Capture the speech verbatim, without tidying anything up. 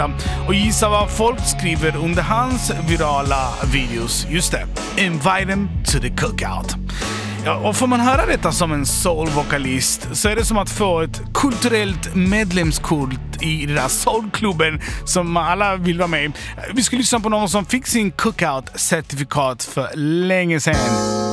Och gissa vad folk skriver under hans virala videos. Just det, invite them to the cookout. Ja, och får man höra detta som en soul-vokalist så är det som att få ett kulturellt medlemskort i den där soulklubben som alla vill vara med i. Vi ska lyssna på någon som fick sin cookout-certifikat för länge sedan.